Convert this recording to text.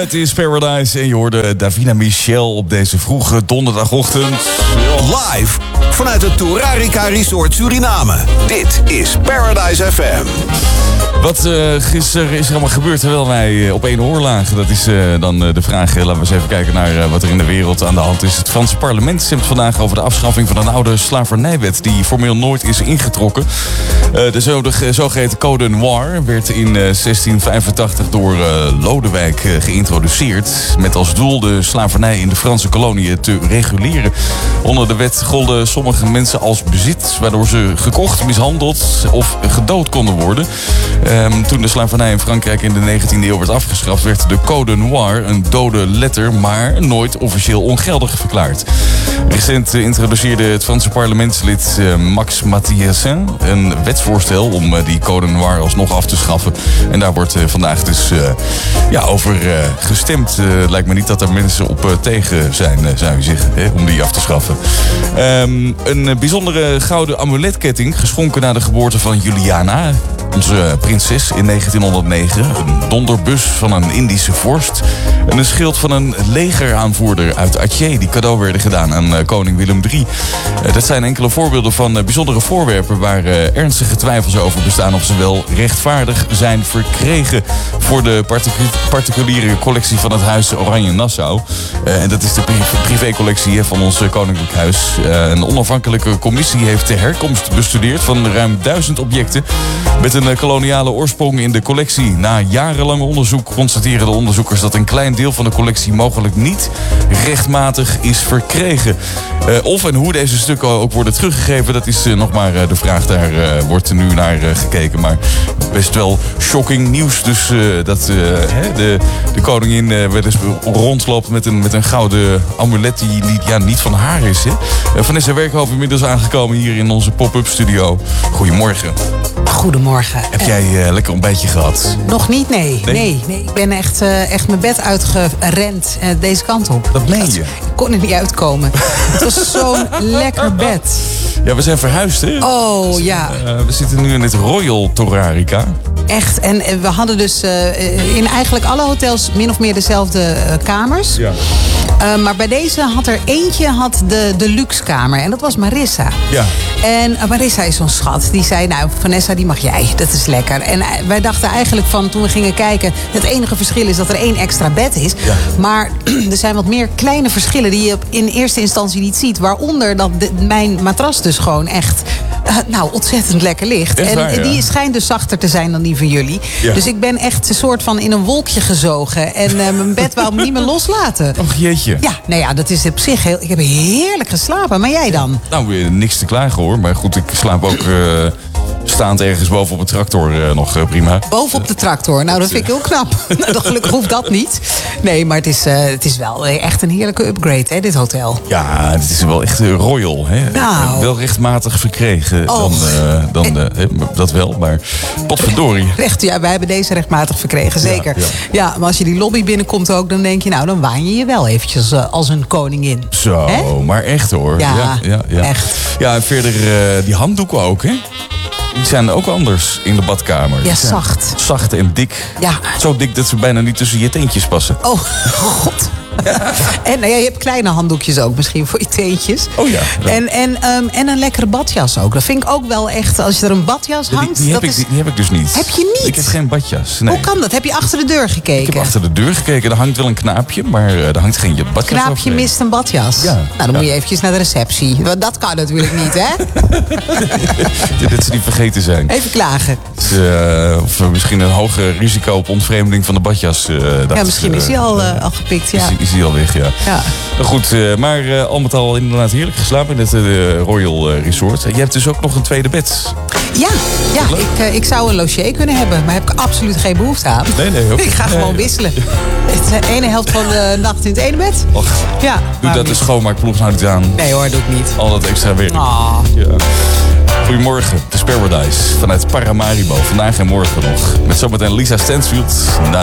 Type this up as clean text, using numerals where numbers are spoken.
Het is Paradise en je hoorde Davina Michel op deze vroege donderdagochtend. Live vanuit het Tourarica Resort Suriname. Dit is Paradise FM. Wat gisteren is er allemaal gebeurd terwijl wij op één oor lagen? Dat is dan de vraag. Laten we eens even kijken naar wat er in de wereld aan de hand is. Het Franse parlement stemt vandaag over de afschaffing van een oude slavernijwet die formeel nooit is ingetrokken. De zogeheten Code Noir werd in 1685 door Lodewijk geïntroduceerd. Met als doel de slavernij in de Franse koloniën te reguleren. Onder de wet golden sommige mensen als bezit, waardoor ze gekocht, mishandeld of gedood konden worden. Toen de slavernij in Frankrijk in de 19e eeuw werd afgeschaft, werd de Code Noir een dode letter, maar nooit officieel ongeldig verklaard. Recent introduceerde het Franse parlementslid Max Mathiassin een wetsvoorstel om die Code Noir alsnog af te schaffen. En daar wordt vandaag dus over gestemd. Lijkt me niet dat er mensen op tegen zijn, zou je zeggen, om die af te schaffen. Een bijzondere gouden amuletketting, geschonken na de geboorte van Juliana, onze prinses, in 1909. Een donderbus van een Indische vorst. En een schild van een legeraanvoerder uit Aceh, die cadeau werden gedaan aan koning Willem III. Dat zijn enkele voorbeelden van bijzondere voorwerpen waar ernstige twijfels over bestaan of ze wel rechtvaardig zijn verkregen voor de particuliere collectie van het Huis Oranje-Nassau. En dat is de privécollectie van ons koninklijk huis. Een onafhankelijke commissie heeft de herkomst bestudeerd van ruim 1000 objecten met een koloniale oorsprong in de collectie. Na jarenlang onderzoek constateren de onderzoekers dat een klein deel van de collectie mogelijk niet rechtmatig is verkregen. Of en hoe deze stukken ook worden teruggegeven, dat is nog maar de vraag. Daar wordt nu naar gekeken. Maar best wel shocking nieuws. Dus dat de koningin wel eens rondloopt met een gouden amulet die niet van haar is. Hè? Vanessa Werkhoven inmiddels aangekomen hier in onze pop-up studio. Goedemorgen. Goedemorgen. Heb jij lekker ontbijtje gehad? Nog niet, nee. Ik ben echt mijn bed uitgerend deze kant op. Dat meen je? Ik kon er niet uitkomen. Het was zo'n lekker bed. Ja, we zijn verhuisd, hè? Oh, ja. We zitten nu in het Royal Tourarica. Echt. En we hadden dus in eigenlijk alle hotels min of meer dezelfde kamers. Ja. Maar bij deze had er eentje de luxe kamer. En dat was Marissa. Ja. En Marissa is zo'n schat. Die zei, nou, Vanessa, die mag jij. Dat is lekker. En wij dachten eigenlijk van, toen we gingen kijken, het enige verschil is dat er 1 extra bed is. Ja. Maar er zijn wat meer kleine verschillen die je in eerste instantie niet ziet. Waaronder dat mijn matras dus gewoon echt ontzettend lekker ligt. Echt waar, en die schijnt dus zachter te zijn dan die van jullie. Ja. Dus ik ben echt een soort van in een wolkje gezogen. En mijn bed wou me niet meer loslaten. Och jeetje. Ja, nou ja, dat is op zich heel... Ik heb heerlijk geslapen. Maar jij dan? Nou, niks te klagen hoor. Maar goed, ik slaap ook staand ergens boven op een tractor nog prima. Boven op de tractor? Nou, dat vind ik heel knap. Gelukkig hoeft dat niet. Nee, maar het is wel echt een heerlijke upgrade, hè, dit hotel. Ja, het is wel echt royal. Hè? Nou. Wel rechtmatig verkregen. Dat wel, maar potverdorie. Echt, ja, wij hebben deze rechtmatig verkregen, zeker. Ja, maar als je die lobby binnenkomt ook, dan denk je, nou, dan waan je wel eventjes als een koningin. Zo, hè? Maar echt hoor. Ja, echt. Ja, en verder die handdoeken ook, hè? Die zijn ook anders in de badkamer. Ja, zacht. Zacht en dik. Ja. Zo dik dat ze bijna niet tussen je teentjes passen. Oh, god. En je hebt kleine handdoekjes ook misschien voor je teentjes. Oh ja. En een lekkere badjas ook. Dat vind ik ook wel echt, als je er een badjas hangt. Die heb ik dus niet. Heb je niet? Ik heb geen badjas. Nee. Hoe kan dat? Heb je achter de deur gekeken? Ik heb achter de deur gekeken. Er hangt wel een knaapje, maar er hangt geen badjas. Knaapje mist een badjas. Ja. Nou, dan moet je eventjes naar de receptie. Want dat kan natuurlijk niet, hè? Dat ze niet vergeten zijn. Even klagen. Of misschien een hoger risico op ontvreemding van de badjas. Misschien is hij al gepikt, ja. Is hij al weg, ja. Goed, maar al met al inderdaad heerlijk geslapen in het Royal Resort. Je hebt dus ook nog een tweede bed. Ja, ik zou een logier kunnen hebben, maar heb ik absoluut geen behoefte aan. Nee, ook. Ik ga gewoon wisselen. Het is de ene helft van de nacht in het ene bed. Och, ja, doe dat de schoonmaakploeg nou niet aan. Nee hoor, doe ik niet. Al dat extra werk. Oh. Ja. Goedemorgen, het is Paradise vanuit Paramaribo. Vandaag en morgen nog. Met zometeen Lisa Stansfield.